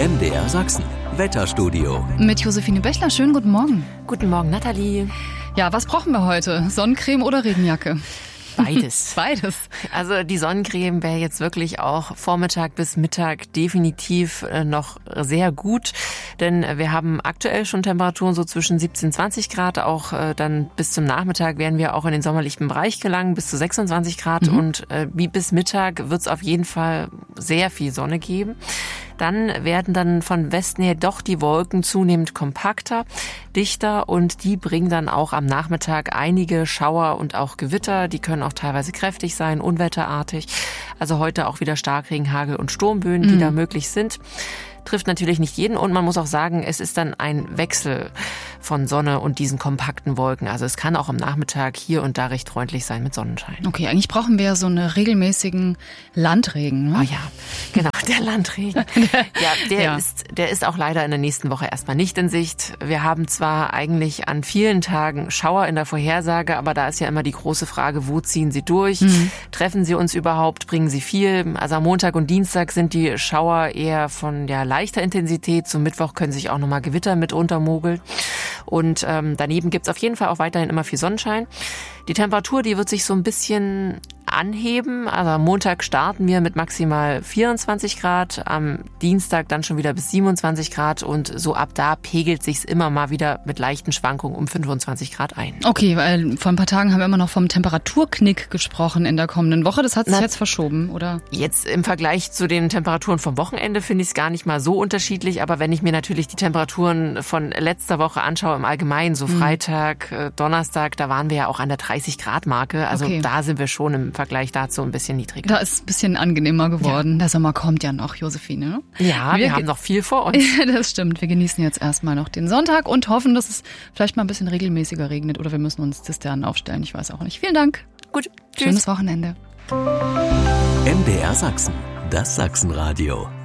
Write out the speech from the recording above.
MDR Sachsen, Wetterstudio. Mit Josephine Bechler, schönen guten Morgen. Guten Morgen, Nathalie. Ja, was brauchen wir heute? Sonnencreme oder Regenjacke? Beides. Beides. Also die Sonnencreme wäre jetzt wirklich auch Vormittag bis Mittag definitiv noch sehr gut, denn wir haben aktuell schon Temperaturen so zwischen 17 und 20 Grad, auch dann bis zum Nachmittag werden wir auch in den sommerlichen Bereich gelangen, bis zu 26 Grad und wie bis Mittag wird es auf jeden Fall sehr viel Sonne geben. Dann werden dann von Westen her doch die Wolken zunehmend kompakter, dichter und die bringen dann auch am Nachmittag einige Schauer und auch Gewitter. Die können auch teilweise kräftig sein, unwetterartig. Also heute auch wieder Starkregen, Hagel und Sturmböen, die da möglich sind. Trifft natürlich nicht jeden und man muss auch sagen, es ist dann ein Wechsel von Sonne und diesen kompakten Wolken. Also es kann auch am Nachmittag hier und da recht freundlich sein mit Sonnenschein. Okay, eigentlich brauchen wir ja so einen regelmäßigen Landregen. Ne? Oh ja, genau, der Landregen. Ja, der ist auch leider in der nächsten Woche erstmal nicht in Sicht. Wir haben zwar eigentlich an vielen Tagen Schauer in der Vorhersage, aber da ist ja immer die große Frage, wo ziehen sie durch? Treffen sie uns überhaupt? Bringen sie viel? Also am Montag und Dienstag sind die Schauer eher von der leichter Intensität. Zum Mittwoch können sich auch nochmal Gewitter mit untermogeln. Und daneben gibt's auf jeden Fall auch weiterhin immer viel Sonnenschein. Die Temperatur, die wird sich so ein bisschen anheben. Also am Montag starten wir mit maximal 24 Grad, am Dienstag dann schon wieder bis 27 Grad und so ab da pegelt sich's immer mal wieder mit leichten Schwankungen um 25 Grad ein. Okay, weil vor ein paar Tagen haben wir immer noch vom Temperaturknick gesprochen in der kommenden Woche. Das hat sich jetzt verschoben, oder? Jetzt im Vergleich zu den Temperaturen vom Wochenende finde ich es gar nicht mal so unterschiedlich, aber wenn ich mir natürlich die Temperaturen von letzter Woche anschaue im Allgemeinen, so Freitag, Donnerstag, da waren wir ja auch an der 30-Grad-Marke. Also da sind wir schon im Vergleich dazu ein bisschen niedriger. Da ist es ein bisschen angenehmer geworden. Ja. Der Sommer kommt ja noch, Josephine. Ne? Ja, wir haben noch viel vor uns. Das stimmt. Wir genießen jetzt erstmal noch den Sonntag und hoffen, dass es vielleicht mal ein bisschen regelmäßiger regnet oder wir müssen uns Zisternen aufstellen. Ich weiß auch nicht. Vielen Dank. Gut. Tschüss. Schönes Wochenende. MDR Sachsen, das Sachsenradio.